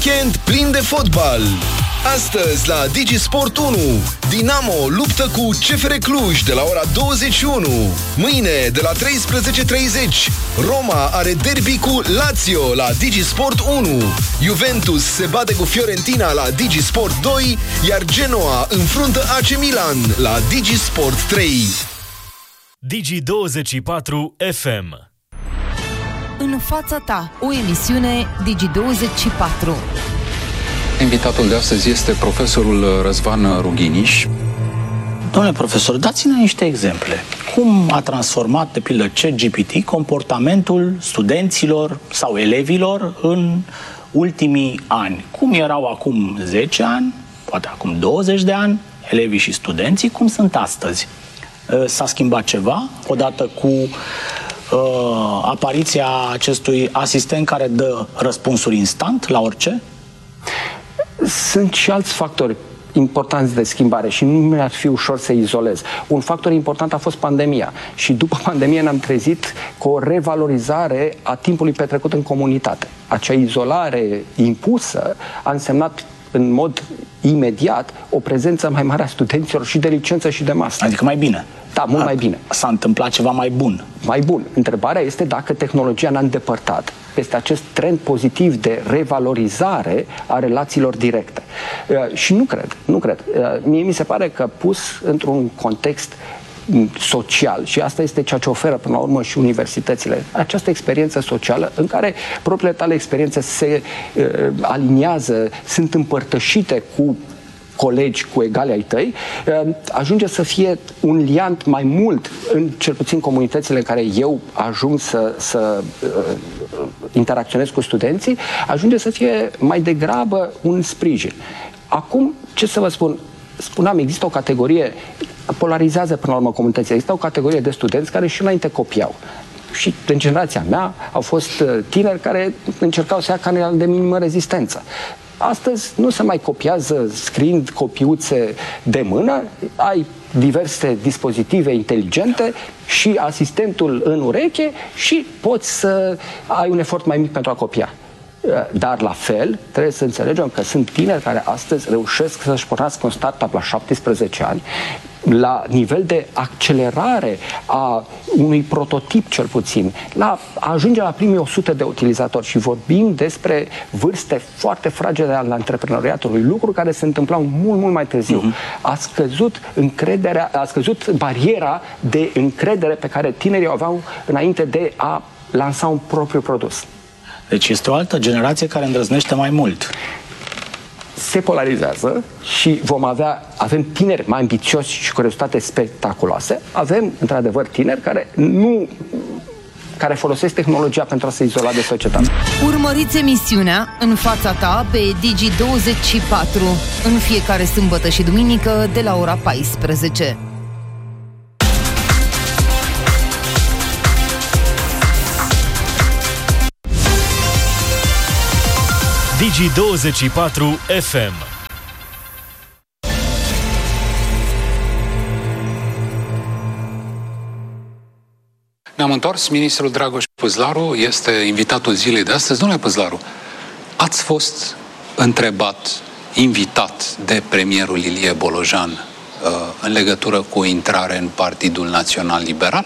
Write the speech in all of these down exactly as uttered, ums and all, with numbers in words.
Weekend plin de fotbal. Astăzi la DigiSport unu, Dinamo luptă cu C F R Cluj de la ora douăzeci și unu. Mâine de la treisprezece treizeci, Roma are derby cu Lazio la DigiSport unu. Juventus se bate cu Fiorentina la DigiSport doi, iar Genoa înfruntă A C Milan la DigiSport trei. Digi douăzeci și patru F M. În fața ta, o emisiune Digi douăzeci și patru. Invitatul de astăzi este profesorul Răzvan Rughiniș. Domnule profesor, dați-ne niște exemple. Cum a transformat, de pildă, ChatGPT comportamentul studenților sau elevilor în ultimii ani? Cum erau acum zece ani, poate acum douăzeci de ani, elevii și studenții, cum sunt astăzi? S-a schimbat ceva odată cu uh, apariția acestui asistent care dă răspunsuri instant la orice? Sunt și alți factori importanți de schimbare și nu mi-ar fi ușor să izolez. Un factor important a fost pandemia și după pandemie ne-am trezit cu o revalorizare a timpului petrecut în comunitate. Acea izolare impusă a însemnat în mod imediat o prezență mai mare a studenților și de licență și de master. Adică mai bine. Da, mult a, mai bine. S-a întâmplat ceva mai bun. Mai bun. Întrebarea este dacă tehnologia ne-a îndepărtat peste acest trend pozitiv de revalorizare a relațiilor directe. Uh, și nu cred, nu cred. Uh, mie mi se pare că pus într-un context social, și asta este ceea ce oferă până la urmă și universitățile, această experiență socială în care propriile tale experiențe se uh, aliniază, sunt împărtășite cu colegi, cu egali ai tăi, ajunge să fie un liant mai mult, în cel puțin comunitățile în care eu ajung să, să uh, interacționez cu studenții, ajunge să fie mai degrabă un sprijin. Acum, ce să vă spun? Spuneam, există o categorie, polarizează până la urmă comunitățile, există o categorie de studenți care și înainte copiau. Și în generația mea au fost tineri care încercau să ia canele de minimă rezistență. Astăzi nu se mai copiază scriind copiuțe de mână, ai diverse dispozitive inteligente și asistentul în ureche și poți să ai un efort mai mic pentru a copia. Dar la fel, trebuie să înțelegem că sunt tineri care astăzi reușesc să-și pornească un startup la șaptesprezece ani, la nivel de accelerare a unui prototip cel puțin, la a ajunge la primii o sută de utilizatori, și vorbim despre vârste foarte fragile ale antreprenoriatului, lucruri care se întâmplau mult, mult mai târziu. Uh-huh. A scăzut încrederea, a scăzut bariera de încredere pe care tinerii o aveau înainte de a lansa un propriu produs. Deci este o altă generație care îndrăznește mai mult. Se polarizează și vom avea, avem tineri mai ambițioși și cu rezultate spectaculoase. Avem, într-adevăr, tineri care nu care folosesc tehnologia pentru a se izola de societate. Urmăriți emisiunea În fața ta pe Digi douăzeci și patru în fiecare sâmbătă și duminică de la ora paisprezece. Digi douăzeci și patru F M. Ne-am întors, ministrul Dragoș Păzlaru este invitatul zilei de astăzi. Domnule Păzlaru, ați fost întrebat, invitat de premierul Ilie Bolojan în legătură cu o intrare în Partidul Național Liberal?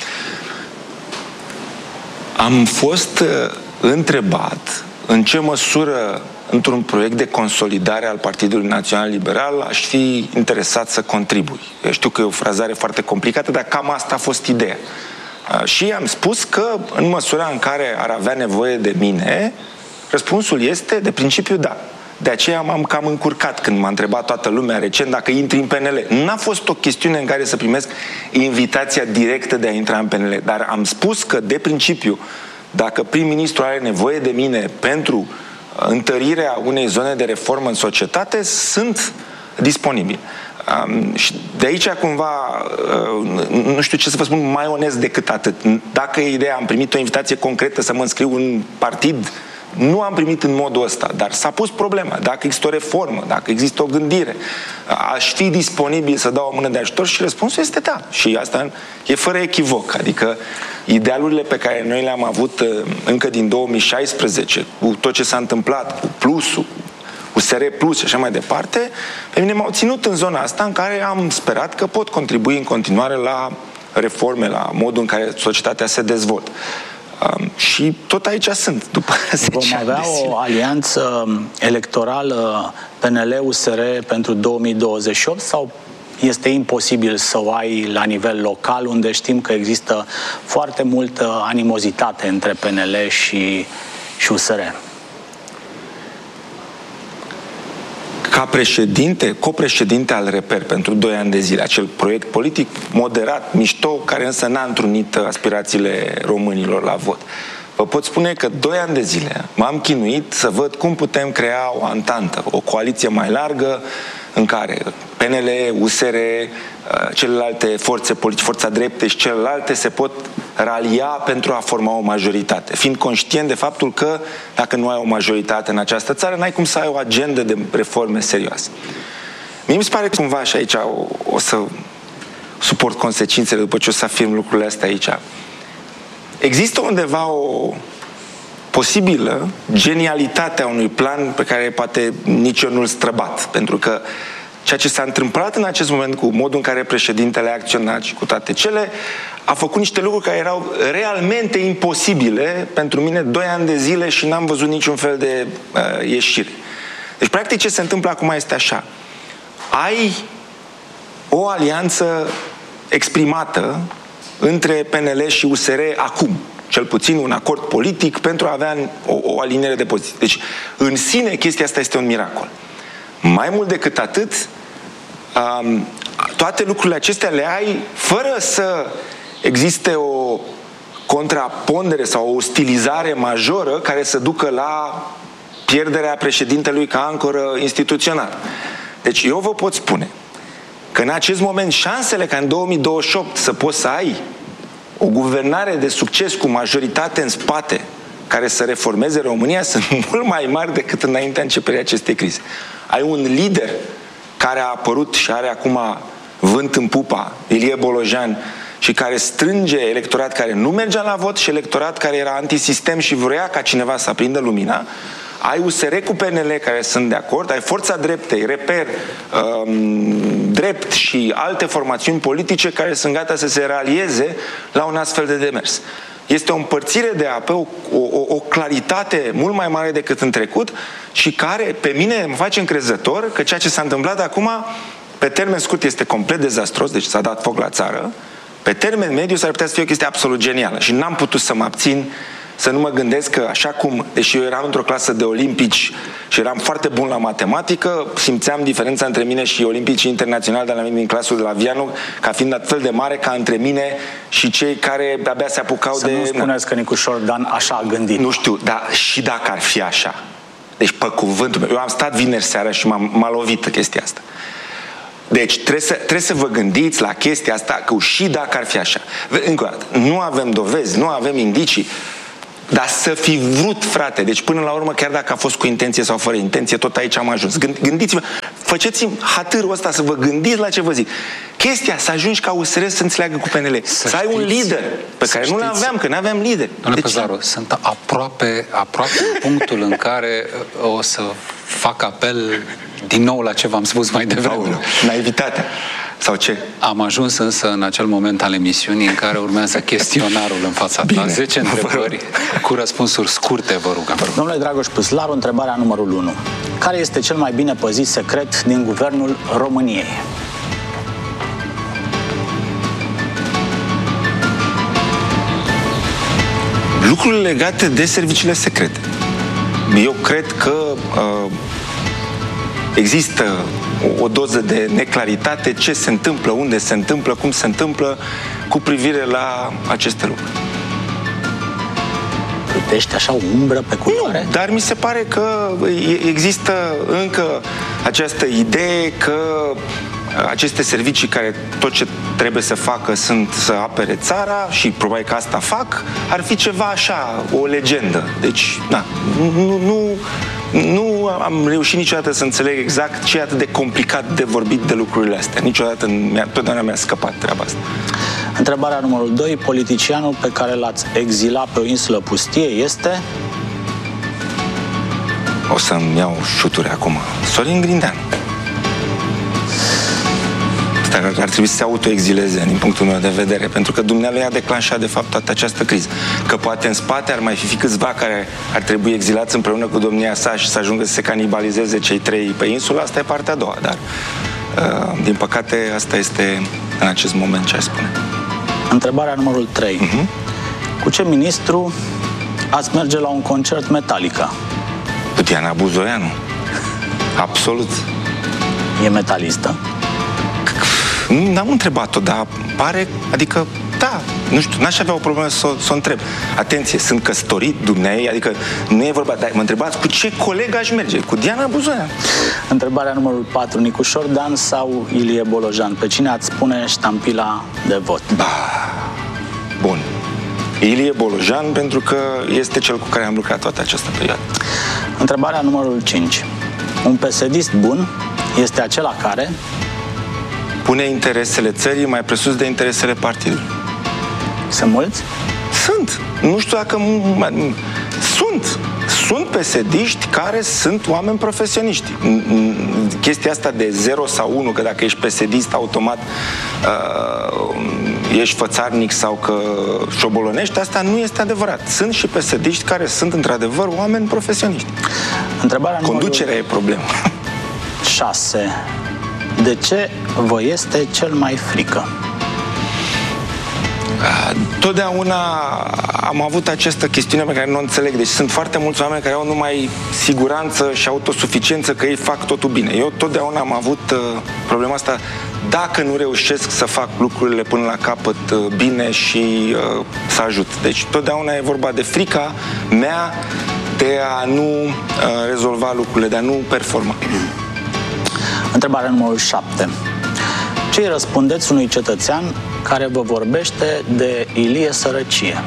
Am fost întrebat în ce măsură, într-un proiect de consolidare al Partidului Național Liberal, aș fi interesat să contribui. Eu știu că e o frazare foarte complicată, dar cam asta a fost ideea. Și am spus că, în măsura în care ar avea nevoie de mine, răspunsul este, de principiu, da. De aceea m-am cam încurcat când m-a întrebat toată lumea recent dacă intri în P N L. N-a fost o chestiune în care să primesc invitația directă de a intra în P N L, dar am spus că, de principiu, dacă prim-ministru are nevoie de mine pentru întărirea unei zone de reformă în societate, sunt disponibil. Um, și de aici cumva, uh, nu știu ce să vă spun mai onest decât atât. Dacă e ideea, am primit o invitație concretă să mă înscriu în partid, Nu am primit în modul ăsta, dar s-a pus problema. Dacă există o reformă, dacă există o gândire, aș fi disponibil să dau o mână de ajutor și răspunsul este da. Și asta e fără echivoc. Adică idealurile pe care noi le-am avut încă din două mii șaisprezece, cu tot ce s-a întâmplat, cu plusul, U S R Plus și așa mai departe, pe mine m-au ținut în zona asta în care am sperat că pot contribui în continuare la reforme, la modul în care societatea se dezvoltă. Um, și tot aici sunt, după Vom avea o alianță electorală P N L-U S R pentru două mii douăzeci și opt sau este imposibil să o ai la nivel local, unde știm că există foarte multă animozitate între P N L și, și U S R? Ca președinte, copreședinte al Reper pentru doi ani de zile, acel proiect politic moderat, mișto, care însă n-a întrunit aspirațiile românilor la vot. Vă pot spune că doi ani de zile m-am chinuit să văd cum putem crea o antantă, o coaliție mai largă în care P N L, U S R, celelalte forțe politice, forța drepte și celelalte se pot ralia pentru a forma o majoritate, fiind conștient de faptul că dacă nu ai o majoritate în această țară, n-ai cum să ai o agendă de reforme serioase. Mie mi se pare că cumva și aici o, o să suport consecințele după ce o să afirm lucrurile astea aici. Există undeva o posibilă genialitate a unui plan pe care poate nici eu nu-l străbat, pentru că ceea ce s-a întâmplat în acest moment cu modul în care președintele a acționat și cu toate cele, a făcut niște lucruri care erau realmente imposibile pentru mine doi ani de zile și n-am văzut niciun fel de uh, ieșire. Deci, practic, ce se întâmplă acum este așa. Ai o alianță exprimată între P N L și U S R acum, cel puțin un acord politic pentru a avea o, o aliniere de poziție. Deci, în sine, chestia asta este un miracol. Mai mult decât atât, um, toate lucrurile acestea le ai fără să existe o contrapondere sau o ostilizare majoră care să ducă la pierderea președintelui ca ancoră instituțională. Deci eu vă pot spune că în acest moment șansele ca în două mii douăzeci și opt să poți să ai o guvernare de succes cu majoritate în spate care să reformeze România sunt mult mai mari decât înaintea începerii acestei crize. Ai un lider care a apărut și are acum vânt în pupa, Ilie Bolojan, și care strânge electorat care nu mergea la vot și electorat care era antisistem și vrea ca cineva să aprindă lumina. Ai U S R cu P N L care sunt de acord, ai Forța Dreptei, Reper, um, Drept și alte formațiuni politice care sunt gata să se ralieze la un astfel de demers. Este o împărțire de apă, o, o, o claritate mult mai mare decât în trecut și care pe mine mă face încrezător că ceea ce s-a întâmplat acum, pe termen scurt este complet dezastros, deci s-a dat foc la țară, pe termen mediu s-ar putea să fie o chestie absolut genială și n-am putut să mă abțin să nu mă gândesc că așa cum, deși eu eram într-o clasă de olimpici și eram foarte bun la matematică, simțeam diferența între mine și olimpicii internaționali de la mine din clasul de la Vianu ca fiind atât de mare ca între mine și cei care abia se apucau să de... Să nu spuneți că Nicușor Dan așa a gândit. Nu știu, dar și dacă ar fi așa. Deci, pe cuvântul meu, eu am stat vineri seara și m-a, m-a lovit chestia asta. Deci trebuie să, trebuie să vă gândiți la chestia asta, că și dacă ar fi așa. Încă o dată, nu avem dovezi, nu avem indicii, dar să fi vrut, frate, deci până la urmă, chiar dacă a fost cu intenție sau fără intenție, tot aici am ajuns. Gândiți-vă, faceți-mi hatârul ăsta să vă gândiți la ce vă zic. Chestia, să ajungi ca U S R să înțeleagă cu P N L, să, să ai un lider pe care nu-l aveam, că nu aveam lider. Domnule Păzaru, sunt aproape, aproape în punctul în care o să fac apel din nou la ce v-am spus mai devreme. Naivitatea. Sau ce? Am ajuns însă în acel moment al emisiunii în care urmează chestionarul în fața ta. zece întrebări cu răspunsuri scurte, vă rugăm. Domnule Dragoș Păslaru, întrebarea numărul unu. Care este cel mai bine păzit secret din guvernul României? Lucrurile legate de serviciile secrete. Eu cred că uh, există o, o doză de neclaritate, ce se întâmplă, unde se întâmplă, cum se întâmplă cu privire la aceste lucruri. Plutește așa o umbră pe culoare? Nu, dar mi se pare că există încă această idee că aceste servicii care tot ce trebuie să facă sunt să apere țara și probabil că asta fac, ar fi ceva așa, o legendă. Deci, na, nu, nu, nu am reușit niciodată să înțeleg exact ce e atât de complicat de vorbit de lucrurile astea. Niciodată, mi-a, totdeauna mi-a scăpat treaba asta. Întrebarea numărul doi. Politicianul pe care l-ați exilat pe o insulă pustie este... O să-mi iau șuturi acum. Sorin Grindeanu. Ar, ar trebui să se autoexileze din punctul meu de vedere, pentru că dumnealui a declanșat de fapt toată această criză. Că poate în spate ar mai fi, fi câțiva care ar trebui exilați împreună cu domnia sa și să ajungă să se canibalizeze cei trei pe insulă, asta e partea a doua, dar uh, din păcate asta este în acest moment ce aș spune. Întrebarea numărul trei. Uh-huh. Cu ce ministru ați merge la un concert Metallica? Cu Diana Buzoianu. Absolut. E metalistă? N-am întrebat-o, dar pare, adică, da, nu știu, n-aș avea o problemă să, să o întreb. Atenție, sunt căsătorit, dumneai, adică nu e vorba, dar mă întrebați cu ce coleg aș merge? Cu Diana Buzoianu. Întrebarea numărul patru. Nicușor Dan sau Ilie Bolojan? Pe cine ați pune ștampila de vot? Ba, bun. Ilie Bolojan, pentru că este cel cu care am lucrat toată această perioadă. Întrebarea numărul cinci. Un P S D-ist bun este acela care... pune interesele țării mai presus de interesele partidului. Sunt mulți? Sunt. Nu știu dacă... Sunt. Sunt P S D-iști care sunt oameni profesioniști. Chestia asta de zero sau unu, că dacă ești P S D-ist automat uh, ești fățarnic sau că șobolonești, asta nu este adevărat. Sunt și P S D-iști care sunt într-adevăr oameni profesioniști. Întrebarea Conducerea numărul... e problema. șase. De ce vă este cel mai frică? Totdeauna am avut această chestiune pe care nu o înțeleg. Deci sunt foarte mulți oameni care au numai siguranță și autosuficiență că ei fac totul bine. Eu totdeauna am avut uh, problema asta. Dacă nu reușesc să fac lucrurile până la capăt uh, bine și uh, să ajut. Deci totdeauna e vorba de frica mea de a nu uh, rezolva lucrurile, de a nu performa. Întrebarea numărul șapte. Ce îi răspundeți unui cetățean care vă vorbește de Ilie sărăcie?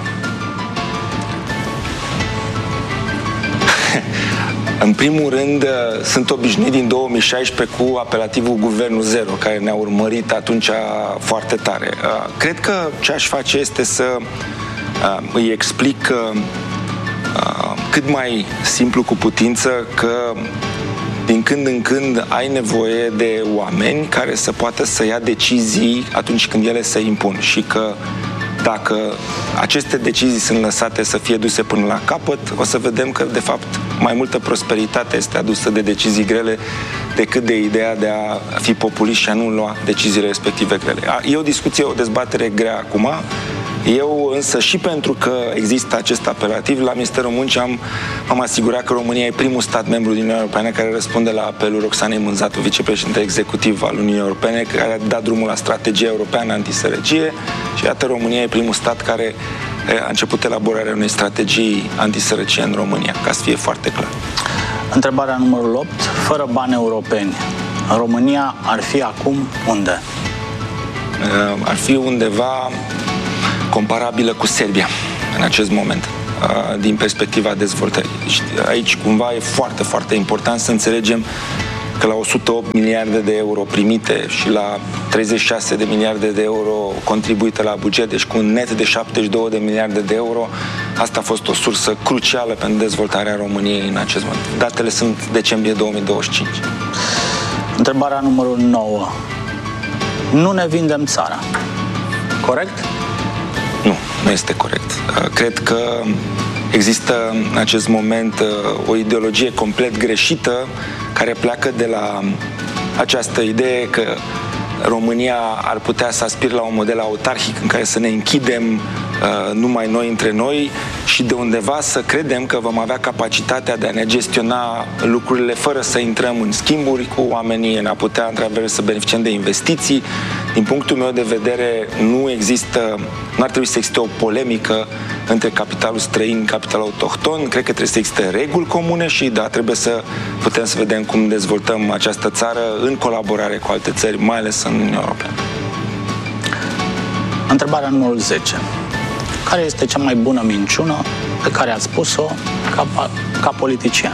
În primul rând, sunt obișnuit din două mii șaisprezece cu apelativul Guvernul Zero, care ne-a urmărit atunci foarte tare. Cred că ce aș face este să îi explic cât mai simplu cu putință că din când în când ai nevoie de oameni care să poată să ia decizii atunci când ele se impun și că dacă aceste decizii sunt lăsate să fie duse până la capăt, o să vedem că, de fapt, mai multă prosperitate este adusă de decizii grele decât de ideea de a fi populist și a nu lua deciziile respective grele. E o discuție, o dezbatere grea acum. Eu însă, și pentru că există acest apelativ, la Ministerul Muncii am, am asigurat că România e primul stat membru din Uniunea Europeană care răspunde la apelul Roxanei Mânzatu, vicepreședinte executiv al Uniunii Europene, care a dat drumul la strategia europeană antisărăcie și iată, România e primul stat care a început elaborarea unei strategii antisărăcie în România, ca să fie foarte clar. Întrebarea numărul opt. Fără bani europeni, România ar fi acum unde? Ar fi undeva comparabilă cu Serbia în acest moment, din perspectiva dezvoltării. Aici cumva e foarte, foarte important să înțelegem că la o sută opt miliarde de euro primite și la treizeci și șase de miliarde de euro contribuite la buget, deci cu un net de șaptezeci și două de miliarde de euro, asta a fost o sursă crucială pentru dezvoltarea României în acest moment. Datele sunt decembrie două mii douăzeci și cinci. Întrebarea numărul nouă. Nu ne vindem țara. Corect? Nu, nu este corect. Cred că există în acest moment o ideologie complet greșită care pleacă de la această idee că România ar putea să aspire la un model autarhic în care să ne închidem numai noi între noi și de undeva să credem că vom avea capacitatea de a ne gestiona lucrurile fără să intrăm în schimburi cu oamenii, în a putea într-adevăr să beneficiem de investiții. Din punctul meu de vedere, nu există, nu ar trebui să existe o polemică între capitalul străin, capitalul autohton. Cred că trebuie să existe reguli comune și da, trebuie să putem să vedem cum dezvoltăm această țară în colaborare cu alte țări, mai ales în Uniunea Europeană. Întrebarea numărul zece. Care este cea mai bună minciună pe care ați spus-o ca, ca politician?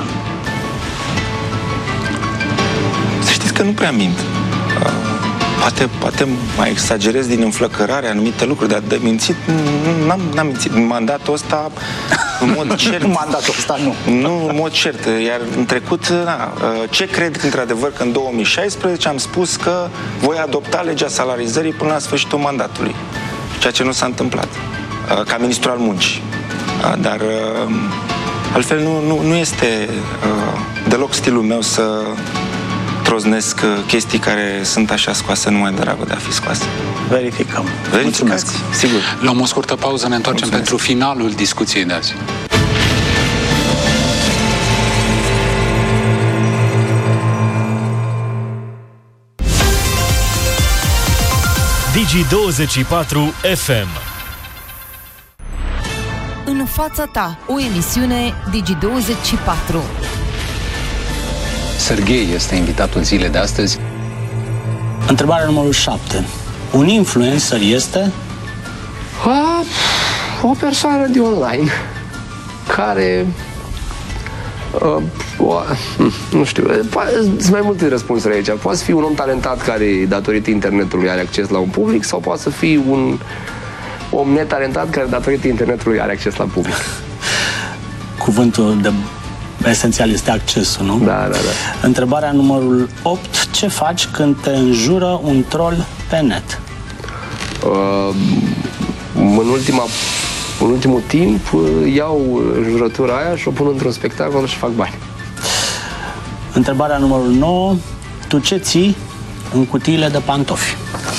Să știți că nu prea mint. Poate, poate mai exagerez din înflăcărare anumite lucruri, dar de mințit n-am, n-am mințit. În mandatul ăsta, în mod cert... În mandatul ăsta nu. Nu, în mod cert. Iar în trecut, na, ce cred într-adevăr că în două mii șaisprezece am spus că voi adopta legea salarizării până la sfârșitul mandatului. Ceea ce nu s-a întâmplat. Ca ministru al muncii. Dar altfel nu, nu, nu este deloc stilul meu să troznesc chestii care sunt așa scoase numai de dragul de a fi scoase. Verificăm. Verificați, sigur. Luăm o scurtă pauză, ne întoarcem Mulțumesc. pentru finalul discuției de azi. Digi douăzeci și patru F M. În fața ta, o emisiune Digi douăzeci și patru. Serghei este invitatul zilei de astăzi. Întrebarea numărul șapte. Un influencer este? A, o persoană de online care uh, o, nu știu, sunt mai multe răspunsuri aici. Poate fi un om talentat care datorită internetului are acces la un public sau poate să fie un om netalentat care datorită internetului are acces la public. Cuvântul de esențial este accesul, nu? Da, da, da. Întrebarea numărul opt. Ce faci când te înjură un troll pe net? Uh, în, ultima, în ultimul timp iau înjurătura aia și o pun într-un spectacol și fac bani. Întrebarea numărul nouă. Tu ce ții în cutiile de pantofi?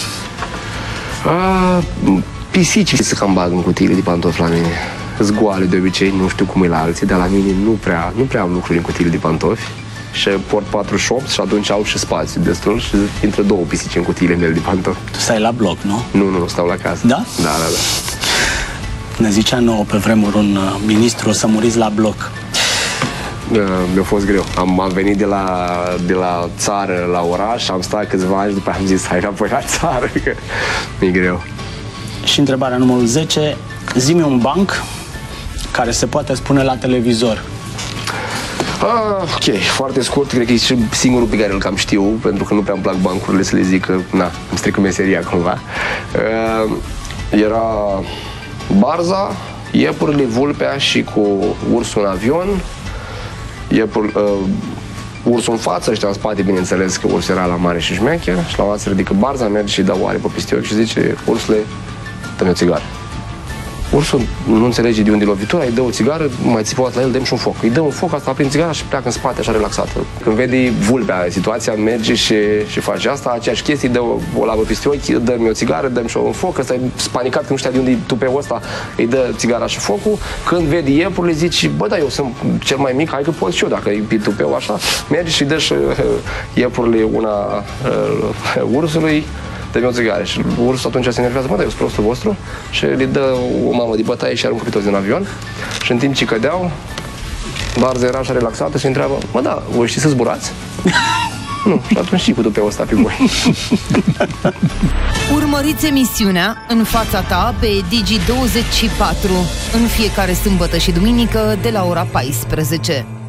Uh, pisicii se cam bag în cutiile de pantofi la mine. Zgoale de obicei, nu știu cum e la alții, dar la mine nu prea, nu prea am lucruri în cutiile de pantofi și port patruzeci și opt și atunci au și spațiu destul și intră două pisici în cutiile mele de pantofi. Tu stai la bloc, nu? Nu, nu, nu, stau la casă. Da? Da, da, da. Ne zicea nouă pe vremuri un uh, ministru să muriți la bloc. Uh, mi-a fost greu. Am, am venit de la, de la țară la oraș, am stat câțiva ani și după am zis hai înapoi la țară, că mi-e greu. Și întrebarea numărul zece. Zi-mi un banc care se poate spune la televizor. Ah, ok, foarte scurt, cred că e și singurul pe care îl cam știu, pentru că nu prea îmi plac bancurile să le zic că, na, îmi strică meseria cumva. Uh, era Barza, iepurile, vulpea și cu ursul în avion, iepul, uh, ursul în față, ăștia în spate, bineînțeles că ursul era la mare și șmecher, și la un dat se ridică Barza, merge și dă oare pe pistioc și zice, ursule, dă-mi o țigară. Ursul nu înțelege de unde e lovitura, îi dă o țigară, mai țipat la el, dăm și un foc. Îi dă un foc, asta aprind țigara și pleacă în spate, așa relaxată. Când vede vulpea situația, merge și, și face asta, aceeași chestie, dă o, o labă peste ochi, dă-mi o țigară, dăm și un foc, ăsta e spanicat, că nu știa de unde e tupeul ăsta, îi dă țigara și focul. Când vede iepurile, zice, bă, da, eu sunt cel mai mic, hai că pot și eu, dacă e tupeu așa, merge și dă și uh, iepurile una uh, ursului, dă-mi o țigară. Și ursul atunci se enervează, bă, dar eu sunt prostul vostru, și le dă o mamă de bătaie și aruncă pe toți din avion. Și în timp ce cădeau, Barza era așa relaxată și întreabă, mă, da, voi știți să zburați? Nu, și atunci și cu tupeul ăsta pe voi. Urmăriți emisiunea În fața ta pe Digi douăzeci și patru în fiecare sâmbătă și duminică de la ora paisprezece.